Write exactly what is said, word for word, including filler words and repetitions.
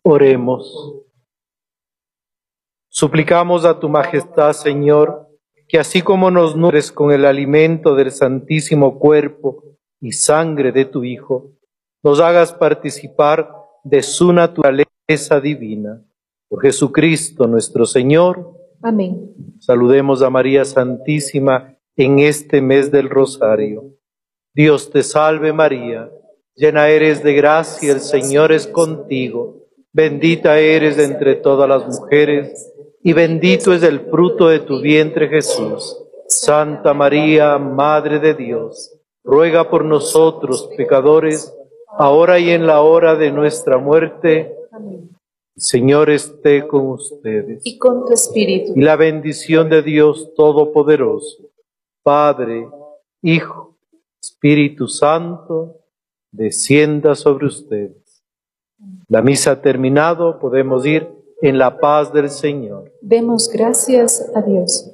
Oremos. Suplicamos a tu majestad, Señor, que así como nos nutres con el alimento del santísimo cuerpo y sangre de tu Hijo, nos hagas participar de su naturaleza divina. Por Jesucristo nuestro Señor. Amén. Saludemos a María Santísima en este mes del Rosario. Dios te salve María, llena eres de gracia, el Señor es contigo. Bendita eres entre todas las mujeres, y bendito es el fruto de tu vientre Jesús. Santa María, Madre de Dios, ruega por nosotros pecadores, ahora y en la hora de nuestra muerte. Amén. El Señor esté con ustedes. Y con tu espíritu. Y la bendición de Dios Todopoderoso, Padre, Hijo, Espíritu Santo, descienda sobre ustedes. La misa ha terminado, podemos ir en la paz del Señor. Demos gracias a Dios.